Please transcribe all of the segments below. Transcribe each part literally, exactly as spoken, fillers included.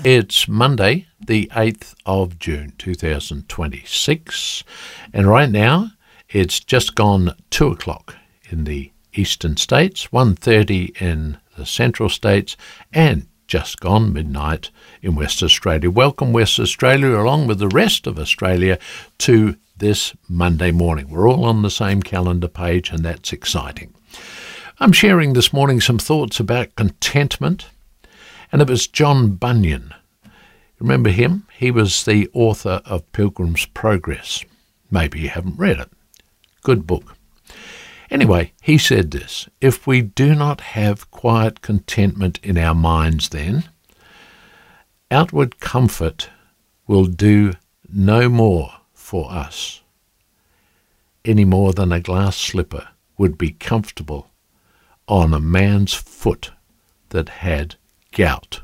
It's Monday, the eighth of June, two thousand twenty-six, and right now it's just gone two o'clock in the eastern states, one thirty in the central states, and just gone midnight in West Australia. Welcome, West Australia, along with the rest of Australia, to this Monday morning. We're all on the same calendar page, and that's exciting. I'm sharing this morning some thoughts about contentment, and it was John Bunyan. Remember him? He was the author of Pilgrim's Progress. Maybe you haven't read it. Good book. Anyway, he said this: if we do not have quiet contentment in our minds, then outward comfort will do no more for us, any more than a glass slipper would be comfortable on a man's foot that had gout.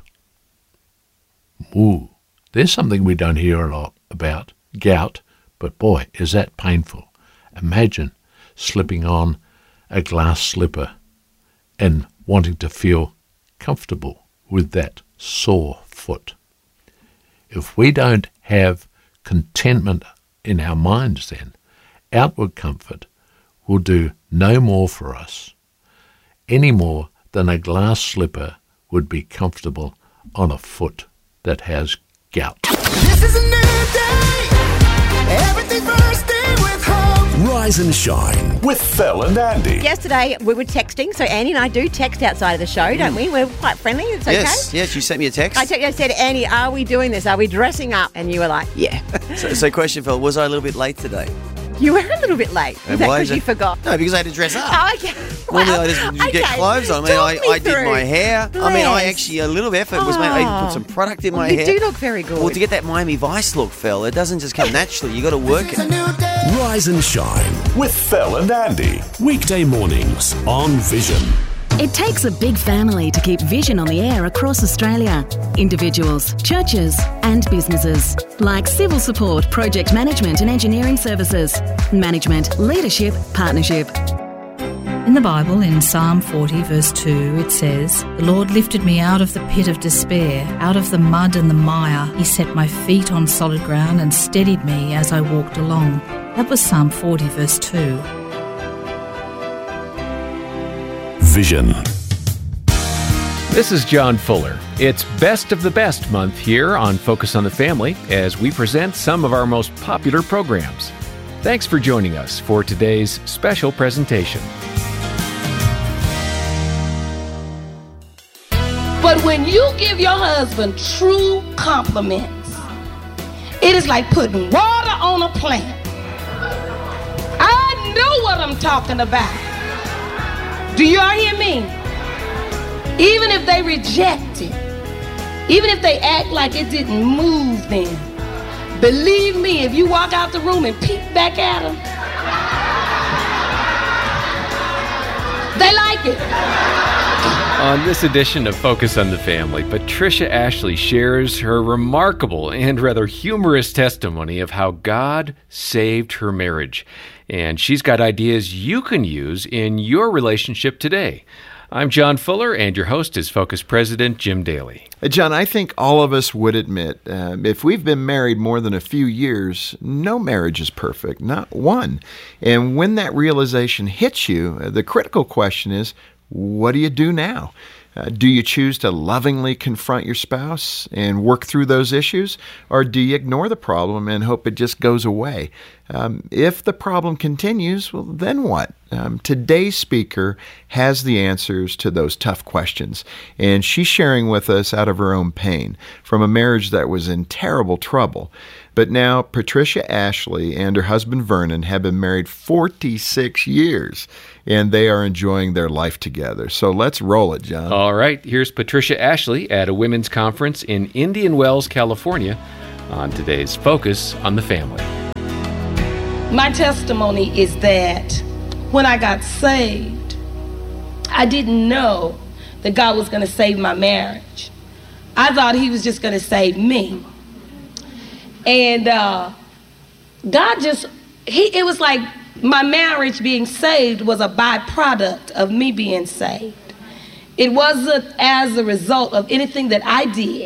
Ooh, there's something we don't hear a lot about, gout, but boy, is that painful. Imagine slipping on a glass slipper and wanting to feel comfortable with that sore foot. If we don't have contentment in our minds, then outward comfort will do no more for us, any more than a glass slipper would be comfortable on a foot that has gout. This is a new day. Everything's bursting with hope. Rise and shine with Phil and Andy. Yesterday we were texting, so Andy and I do text outside of the show, don't we? We're quite friendly. It's okay. Yes, yes. You sent me a text. I, te- I said, Andy, are we doing this? Are we dressing up? And you were like, yeah. so, so, question, Phil, was I a little bit late today? You were a little bit late. Is that because you forgot? No, because I had to dress up. Oh, okay. Normally Well, I just okay. get clothes on. I mean, Talk I, me I did through. my hair. Bless. I mean, I actually, a little effort was made. I even put some product in Well, my you hair. do look very good. Well, to get that Miami Vice look, Phil, it doesn't just come naturally. You got to work It's a it. new day. Rise and shine with Phil and Andy. Weekday mornings on Vision. It takes a big family to keep Vision on the air across Australia. Individuals, churches and businesses. Like civil support, project management and engineering services. Management, leadership, partnership. In the Bible, in Psalm forty, verse two, it says, "The Lord lifted me out of the pit of despair, out of the mud and the mire. He set my feet on solid ground and steadied me as I walked along." That was Psalm forty, verse two. Vision. This is John Fuller. It's Best of the Best month here on Focus on the Family as we present some of our most popular programs. Thanks for joining us for today's special presentation. But when you give your husband true compliments, it is like putting water on a plant. I know what I'm talking about. Do you all hear me? Even if they reject it, even if they act like it didn't move them, believe me, if you walk out the room and peek back at them, they like it. On this edition of Focus on the Family, Patricia Ashley shares her remarkable and rather humorous testimony of how God saved her marriage. And she's got ideas you can use in your relationship today. I'm John Fuller, and your host is Focus President Jim Daly. John, I think all of us would admit, uh, if we've been married more than a few years, no marriage is perfect, not one. And when that realization hits you, uh, the critical question is, what do you do now? Uh, do you choose to lovingly confront your spouse and work through those issues, or do you ignore the problem and hope it just goes away? Um, if the problem continues, well, then what? Um, today's speaker has the answers to those tough questions, and she's sharing with us out of her own pain from a marriage that was in terrible trouble. But now Patricia Ashley and her husband Vernon have been married forty-six years, and they are enjoying their life together. So let's roll it, John. All right, here's Patricia Ashley at a women's conference in Indian Wells, California, on today's Focus on the Family. My testimony is that when I got saved, I didn't know that God was going to save my marriage. I thought he was just going to save me. And uh, God just, he, it was like my marriage being saved was a byproduct of me being saved. It wasn't as a result of anything that I did.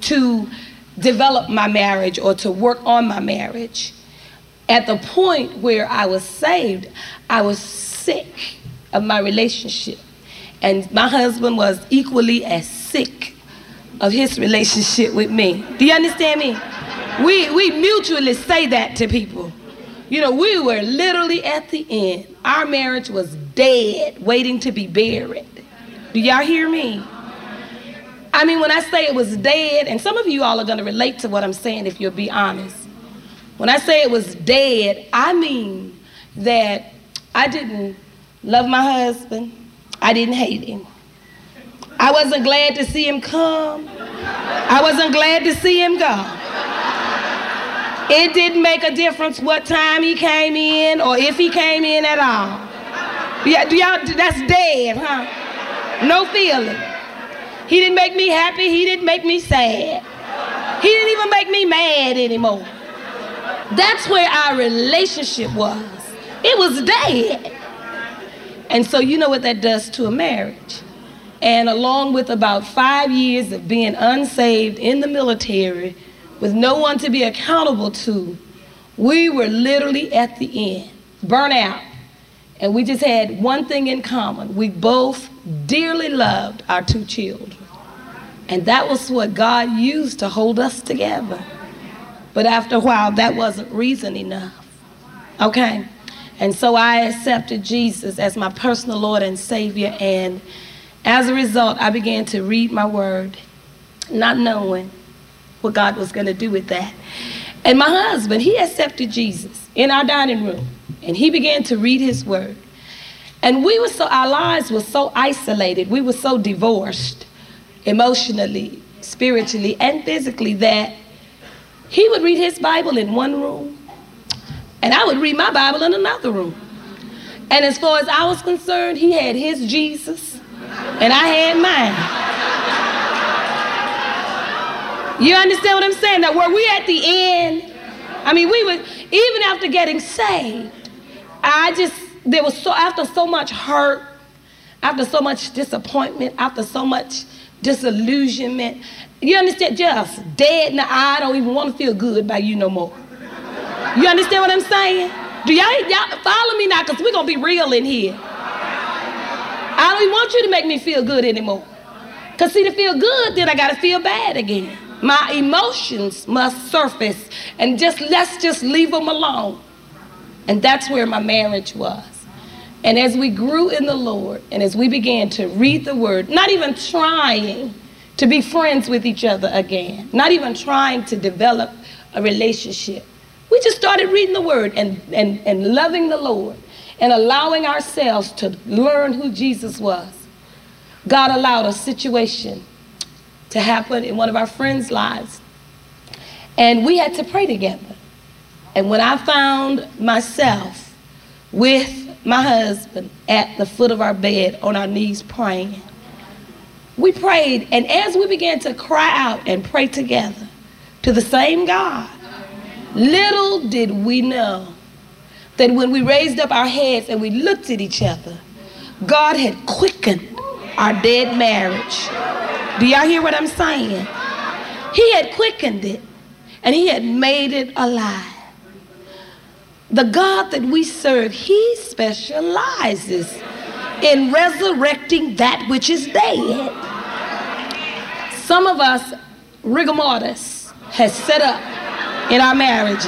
to develop my marriage or to work on my marriage. At the point where I was saved, I was sick of my relationship. And my husband was equally as sick of his relationship with me. Do you understand me? We, we mutually say that to people. You know, we were literally at the end. Our marriage was dead, waiting to be buried. Do y'all hear me? I mean, when I say it was dead, and some of you all are going to relate to what I'm saying if you'll be honest. When I say it was dead, I mean that I didn't love my husband. I didn't hate him. I wasn't glad to see him come. I wasn't glad to see him go. It didn't make a difference what time he came in or if he came in at all. Yeah, do y'all, that's dead, huh? No feeling. He didn't make me happy. He didn't make me sad. He didn't even make me mad anymore. That's where our relationship was. It was dead. And so you know what that does to a marriage. And along with about five years of being unsaved in the military with no one to be accountable to, we were literally at the end, burnt out. And we just had one thing in common. We both dearly loved our two children. And that was what God used to hold us together. But after a while, that wasn't reason enough. Okay? And so I accepted Jesus as my personal Lord and Savior. And as a result, I began to read my word, not knowing what God was going to do with that. And my husband, he accepted Jesus in our dining room. And he began to read his word. And we were so, our lives were so isolated. We were so divorced emotionally, spiritually, and physically that he would read his Bible in one room and I would read my Bible in another room. And as far as I was concerned, he had his Jesus and I had mine. You understand what I'm saying? Now, were we at the end? I mean, we would, even after getting saved, I just, there was so, after so much hurt, after so much disappointment, after so much disillusionment, you understand, just dead in the eye, I don't even want to feel good by you no more. You understand what I'm saying? Do y'all, y'all follow me now, because we're going to be real in here. I don't even want you to make me feel good anymore. Because see, to feel good, then I got to feel bad again. My emotions must surface, and just let's just leave them alone. And that's where my marriage was. And as we grew in the Lord, and as we began to read the word, not even trying to be friends with each other again, not even trying to develop a relationship, we just started reading the word and, and, and loving the Lord and allowing ourselves to learn who Jesus was. God allowed a situation to happen in one of our friends' lives, and we had to pray together. And when I found myself with my husband at the foot of our bed on our knees praying, we prayed, and as we began to cry out and pray together to the same God, little did we know that when we raised up our heads and we looked at each other, God had quickened our dead marriage. Do y'all hear what I'm saying? He had quickened it, and he had made it alive. The God that we serve, he specializes in resurrecting that which is dead. Some of us, rigor mortis has set up in our marriages.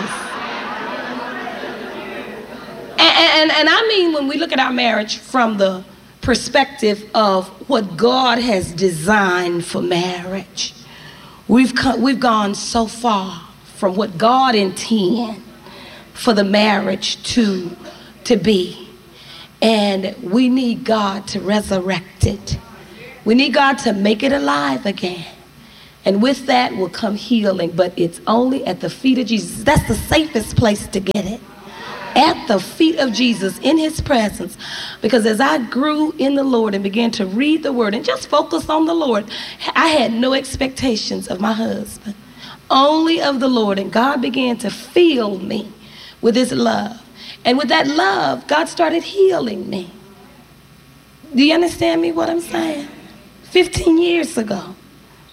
And, and, and I mean when we look at our marriage from the perspective of what God has designed for marriage. We've, come, we've gone so far from what God intended for the marriage to, to be. And we need God to resurrect it. We need God to make it alive again. And with that will come healing, but it's only at the feet of Jesus. That's the safest place to get it. At the feet of Jesus, in his presence. Because as I grew in the Lord and began to read the word and just focus on the Lord, I had no expectations of my husband, only of the Lord. And God began to fill me with his love. And with that love, God started healing me. Do you understand me what I'm saying? fifteen years ago,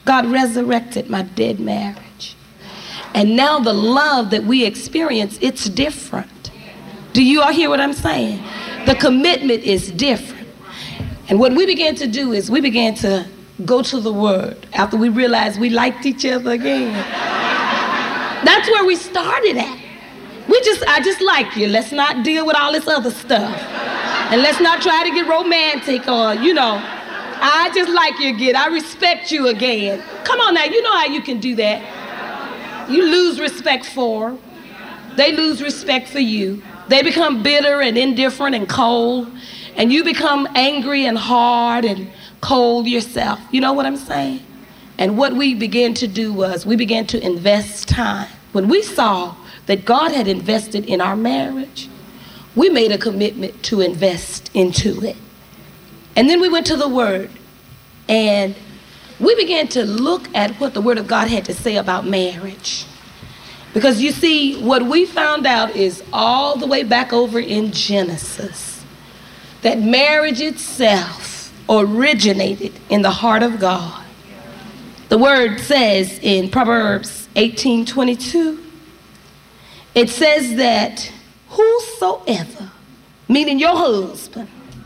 God resurrected my dead marriage. And now the love that we experience, it's different. Do you all hear what I'm saying? The commitment is different. And what we began to do is we began to go to the Word after we realized we liked each other again. That's where we started at. We just, I just like you. Let's not deal with all this other stuff. And let's not try to get romantic or, you know, I just like you again. I respect you again. Come on now, you know how you can do that. You lose respect for them. They lose respect for you. They become bitter and indifferent and cold. And you become angry and hard and cold yourself. You know what I'm saying? And what we began to do was we began to invest time. When we saw that God had invested in our marriage, we made a commitment to invest into it. And then we went to the Word, and we began to look at what the Word of God had to say about marriage. Because you see, what we found out is all the way back over in Genesis, that marriage itself originated in the heart of God. The Word says in Proverbs eighteen twenty-two, it says that whosoever, meaning your husband,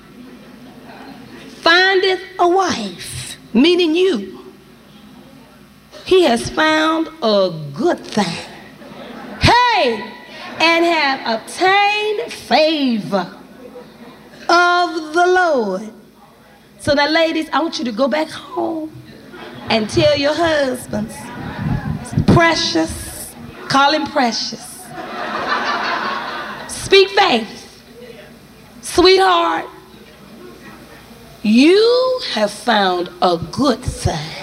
findeth a wife, meaning you, he has found a good thing. Hey, and have obtained favor of the Lord. So now, ladies, I want you to go back home and tell your husbands, Precious, call him Precious. Speak faith. Sweetheart, you have found a good thing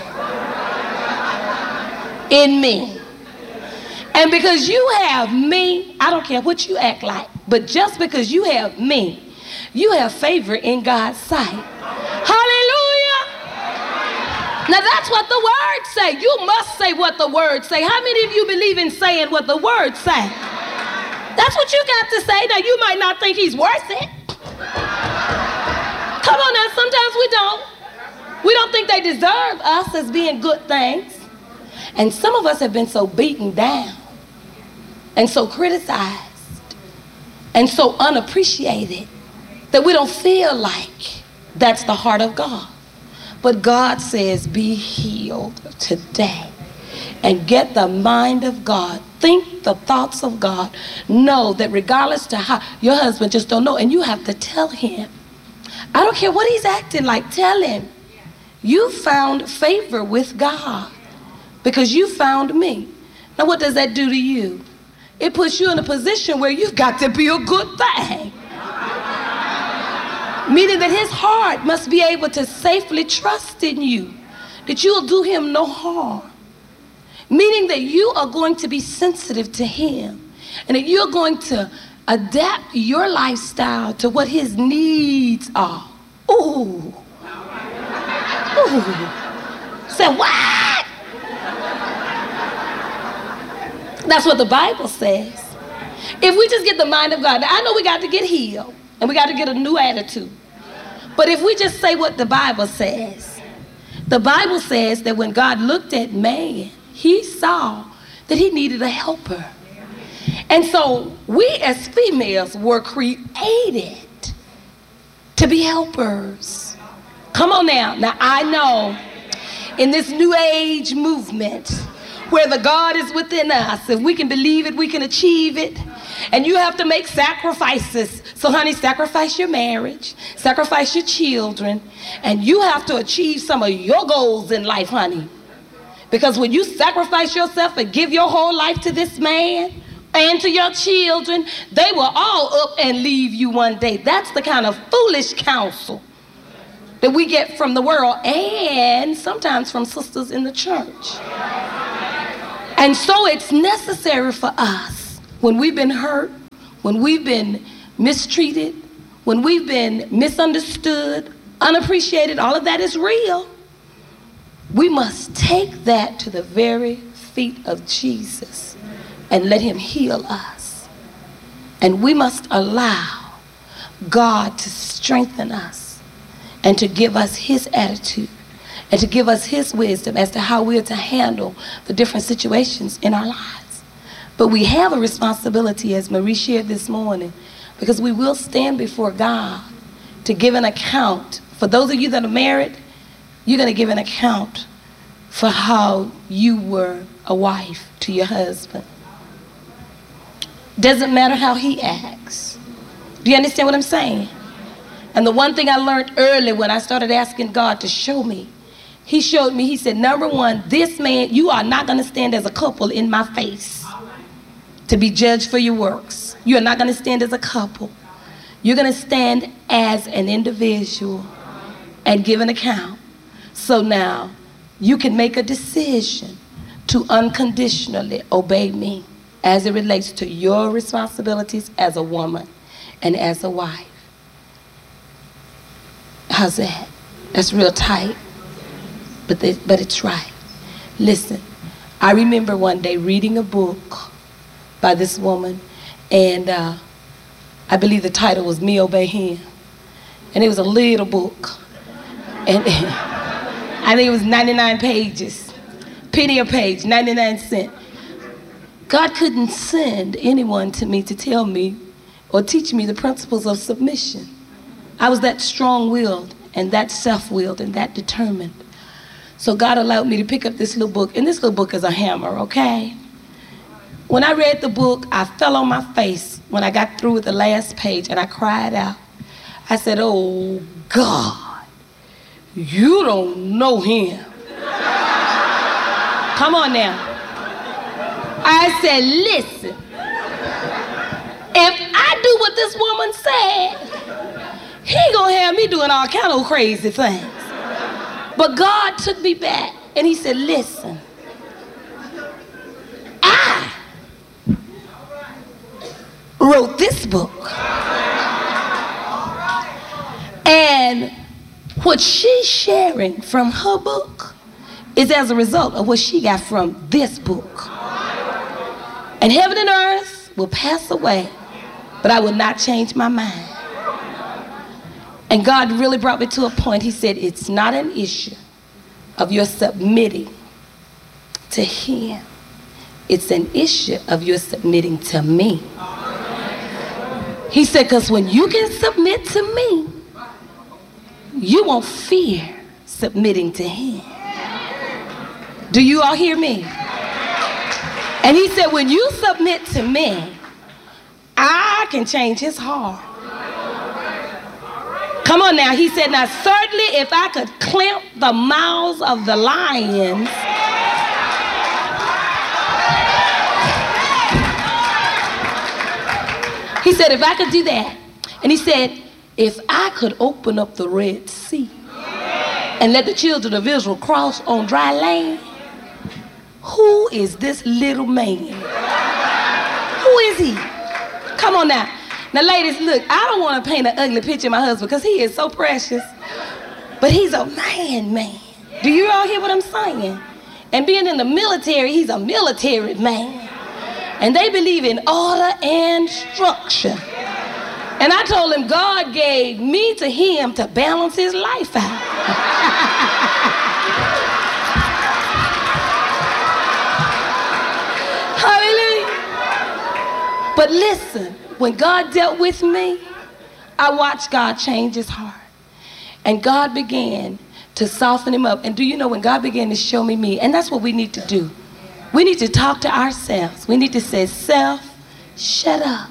in me. And because you have me, I don't care what you act like, but just because you have me, you have favor in God's sight. Hallelujah. Now that's what the Word say. You must say what the Word say. How many of you believe in saying what the Word say? That's what you got to say. Now you might not think he's worth it. Come on now, sometimes we don't. We don't think they deserve us as being good things. And some of us have been so beaten down and so criticized and so unappreciated that we don't feel like that's the heart of God. But God says, be healed today and get the mind of God. Think the thoughts of God. Know that regardless to how, your husband just don't know, and you have to tell him. I don't care what he's acting like, tell him. You found favor with God because you found me. Now what does that do to you? It puts you in a position where you've got to be a good thing. Meaning that his heart must be able to safely trust in you, that you'll do him no harm. Meaning that you are going to be sensitive to him and that you're going to adapt your lifestyle to what his needs are. Ooh. Ooh. Say what? That's what the Bible says. If we just get the mind of God, now I know we got to get healed and we got to get a new attitude. But if we just say what the Bible says, the Bible says that when God looked at man, he saw that he needed a helper. And so we as females were created to be helpers. Come on now. Now I know in this new age movement where the God is within us, if we can believe it, we can achieve it. And you have to make sacrifices. So honey, sacrifice your marriage, sacrifice your children, and you have to achieve some of your goals in life, honey. Because when you sacrifice yourself and give your whole life to this man and to your children, they will all up and leave you one day. That's the kind of foolish counsel that we get from the world and sometimes from sisters in the church. And so it's necessary for us, when we've been hurt, when we've been mistreated, when we've been misunderstood, unappreciated, all of that is real. We must take that to the very feet of Jesus and let him heal us. And we must allow God to strengthen us and to give us his attitude and to give us his wisdom as to how we're to handle the different situations in our lives. But we have a responsibility, as Marie shared this morning, because we will stand before God to give an account. For those of you that are married, you're going to give an account for how you were a wife to your husband. Doesn't matter how he acts. Do you understand what I'm saying? And the one thing I learned early when I started asking God to show me, he showed me, he said, number one, this man, you are not going to stand as a couple in my face to be judged for your works. You are not going to stand as a couple. You're going to stand as an individual and give an account. So now you can make a decision to unconditionally obey me as it relates to your responsibilities as a woman and as a wife. How's that? That's real tight, but, they, but it's right. Listen, I remember one day reading a book by this woman, and uh, I believe the title was Me Obey Him. And it was a little book. And I think it was ninety-nine pages. Penny a page, ninety-nine cents. God couldn't send anyone to me to tell me or teach me the principles of submission. I was that strong-willed and that self-willed and that determined. So God allowed me to pick up this little book, and this little book is a hammer, okay? When I read the book, I fell on my face when I got through with the last page, and I cried out. I said, oh, God, you don't know him. Come on now. I said, listen, if I do what this woman said, he gonna have me doing all kind of crazy things. But God took me back, and he said, listen, I wrote this book. And what she's sharing from her book is as a result of what she got from this book. And heaven and earth will pass away, but I will not change my mind. And God really brought me to a point. He said, it's not an issue of your submitting to him. It's an issue of your submitting to me. He said, because when you can submit to me, you won't fear submitting to him. Do you all hear me? And he said, when you submit to me, I can change his heart. Come on now. He said, now certainly if I could clamp the mouths of the lions, he said, if I could do that. And he said, if I could open up the Red Sea and let the children of Israel cross on dry land, who is this little man? Who is he? Come on now. Now, ladies, look, I don't want to paint an ugly picture of my husband because he is so precious. But he's a man, man. Do you all hear what I'm saying? And being in the military, he's a military man. And they believe in order and structure. And I told him God gave me to him to balance his life out. Hallelujah. But listen, when God dealt with me, I watched God change his heart. And God began to soften him up. And do you know, when God began to show me me, and that's what we need to do. We need to talk to ourselves. We need to say, self, shut up.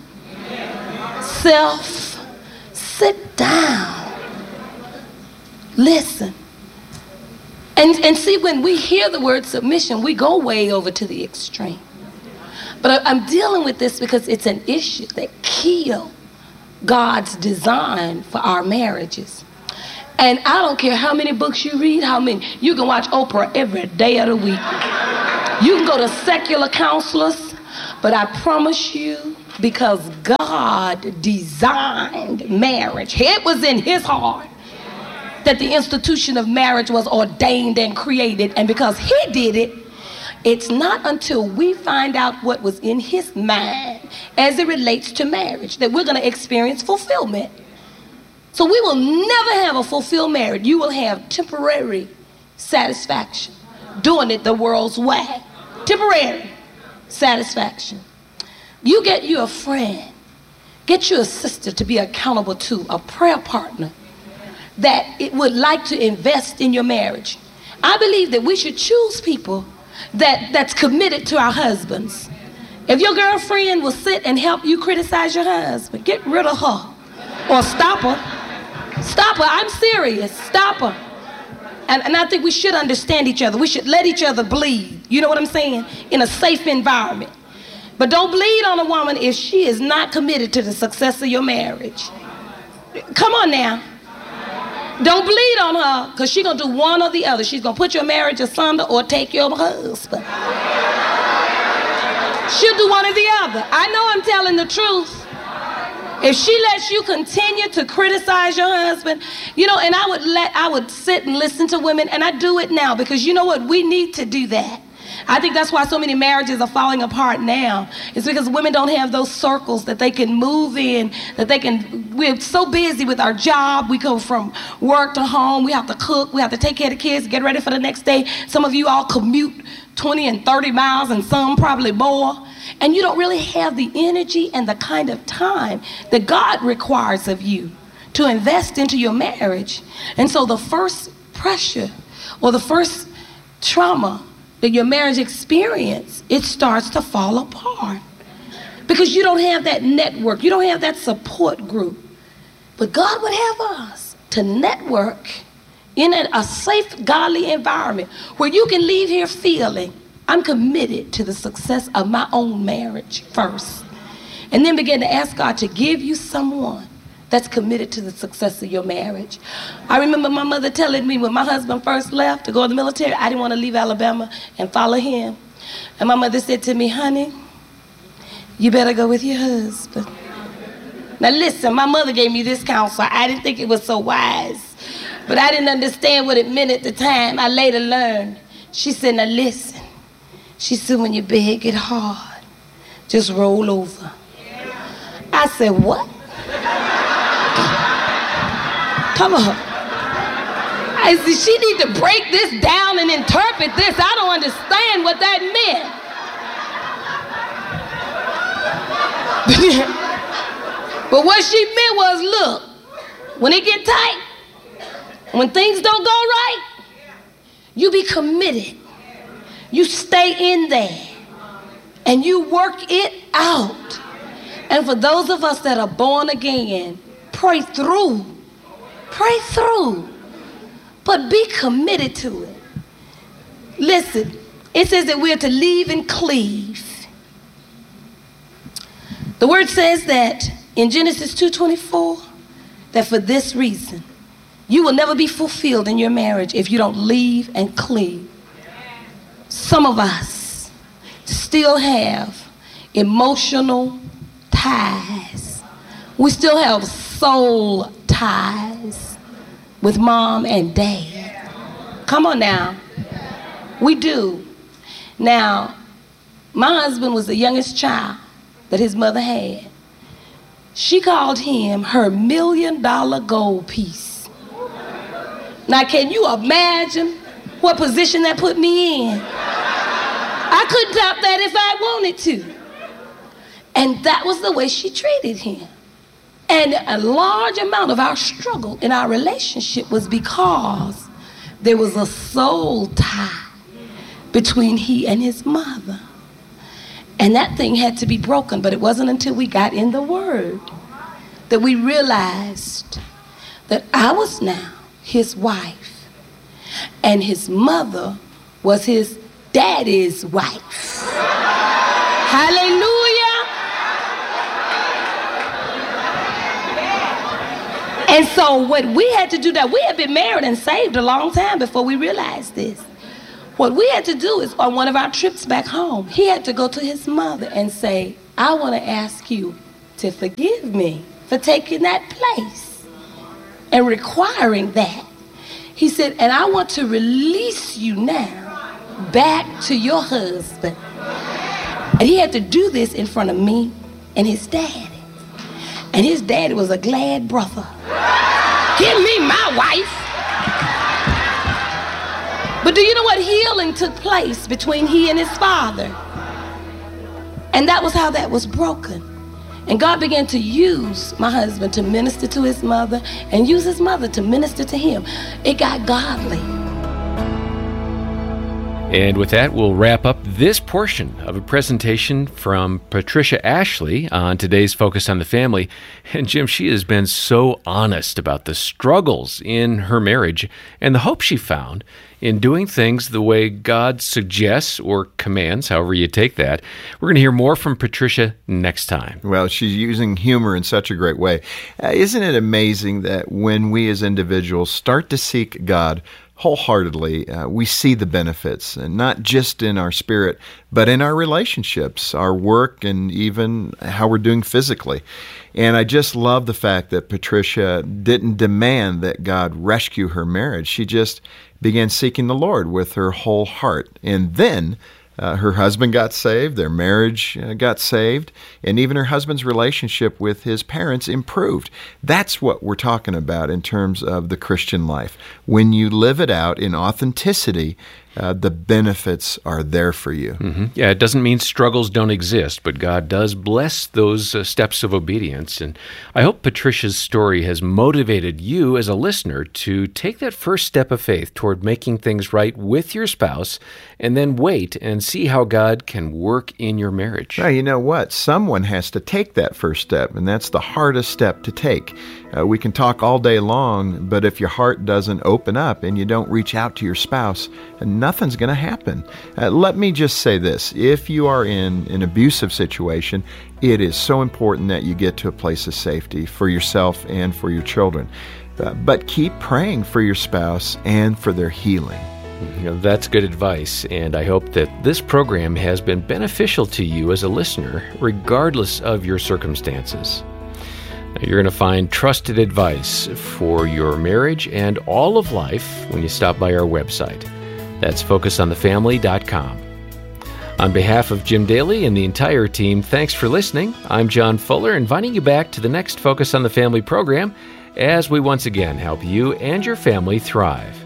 Self, sit down. Listen. And, and see, when we hear the word submission, we go way over to the extreme. But I'm dealing with this because it's an issue that kills God's design for our marriages. And I don't care how many books you read, how many. You can watch Oprah every day of the week. You can go to secular counselors, but I promise you, because God designed marriage, it was in his heart that the institution of marriage was ordained and created. And because he did it, it's not until we find out what was in his mind as it relates to marriage that we're going to experience fulfillment. So we will never have a fulfilled marriage. You will have temporary satisfaction. Doing it the world's way. Temporary satisfaction. You get you a friend. Get you a sister to be accountable to, a prayer partner that it would like to invest in your marriage. I believe that we should choose people that, that's committed to our husbands. If your girlfriend will sit and help you criticize your husband, get rid of her or stop her. Stop her. I'm serious. Stop her. And, and I think we should understand each other. We should let each other bleed. You know what I'm saying? In a safe environment. But don't bleed on a woman if she is not committed to the success of your marriage. Come on now. Don't bleed on her, because she's going to do one or the other. She's going to put your marriage asunder or take your husband. She'll do one or the other. I know I'm telling the truth. If she lets you continue to criticize your husband, you know, and I would let, I would sit and listen to women, and I do it now, because you know what? We need to do that. I think that's why so many marriages are falling apart now. It's because women don't have those circles that they can move in, that they can, we're so busy with our job. We go from work to home. We have to cook. We have to take care of the kids, get ready for the next day. Some of you all commute twenty and thirty miles, and some probably more. And you don't really have the energy and the kind of time that God requires of you to invest into your marriage. And so the first pressure or the first trauma that your marriage experience, it starts to fall apart because you don't have that network. You don't have that support group. But God would have us to network in a, a safe, godly environment where you can leave here feeling, I'm committed to the success of my own marriage first. And then begin to ask God to give you someone that's committed to the success of your marriage. I remember my mother telling me when my husband first left to go in the military, I didn't want to leave Alabama and follow him. And my mother said to me, honey, you better go with your husband. Now listen, my mother gave me this counsel. I didn't think it was so wise, but I didn't understand what it meant at the time. I later learned. She said, now listen. She said, when your bed get hard, just roll over. I said, what? Come on. I said, she need to break this down and interpret this. I don't understand what that meant. But what she meant was, look, when it get tight, when things don't go right, you be committed. You stay in there and you work it out. And for those of us that are born again, pray through. Pray through. But be committed to it. Listen, it says that we're to leave and cleave. The word says that in Genesis two twenty-four, that for this reason, you will never be fulfilled in your marriage if you don't leave and cleave. Some of us still have emotional ties. We still have soul ties with mom and dad. Come on now. We do. Now, my husband was the youngest child that his mother had. She called him her million dollar gold piece. Now, can you imagine what position that put me in? I couldn't top that if I wanted to. And that was the way she treated him. And a large amount of our struggle in our relationship was because there was a soul tie between he and his mother. And that thing had to be broken, but it wasn't until we got in the Word that we realized that I was now his wife and his mother was his daddy's wife. Hallelujah. And so what we had to do, that we had been married and saved a long time before we realized this. What we had to do is on one of our trips back home, he had to go to his mother and say, I want to ask you to forgive me for taking that place and requiring that. He said, and I want to release you now back to your husband. And he had to do this in front of me and his daddy. And his daddy was a glad brother. Give me my wife. But do you know what? Healing took place between he and his father. And that was how that was broken. And God began to use my husband to minister to his mother and use his mother to minister to him. It got godly. And with that, we'll wrap up this portion of a presentation from Patricia Ashley on today's Focus on the Family. And Jim, she has been so honest about the struggles in her marriage and the hope she found in doing things the way God suggests or commands, however you take that. We're going to hear more from Patricia next time. Well, she's using humor in such a great way. Uh, isn't it amazing that when we as individuals start to seek God wholeheartedly, uh, we see the benefits, and not just in our spirit, but in our relationships, our work, and even how we're doing physically. And I just love the fact that Patricia didn't demand that God rescue her marriage. She just began seeking the Lord with her whole heart. And then Uh, her husband got saved, their marriage uh, got saved, and even her husband's relationship with his parents improved. That's what we're talking about in terms of the Christian life. When you live it out in authenticity, uh, the benefits are there for you. Mm-hmm. Yeah, it doesn't mean struggles don't exist, but God does bless those uh, steps of obedience. And I hope Patricia's story has motivated you as a listener to take that first step of faith toward making things right with your spouse, and then wait and see how God can work in your marriage. Now, you know what? Someone has to take that first step, and that's the hardest step to take. Uh, we can talk all day long, but if your heart doesn't open up and you don't reach out to your spouse, nothing's going to happen. Uh, let me just say this. If you are in an abusive situation, it is so important that you get to a place of safety for yourself and for your children. Uh, but keep praying for your spouse and for their healing. You know, that's good advice, and I hope that this program has been beneficial to you as a listener, regardless of your circumstances. You're going to find trusted advice for your marriage and all of life when you stop by our website. That's focus on the family dot com. On behalf of Jim Daly and the entire team, thanks for listening. I'm John Fuller, inviting you back to the next Focus on the Family program as we once again help you and your family thrive.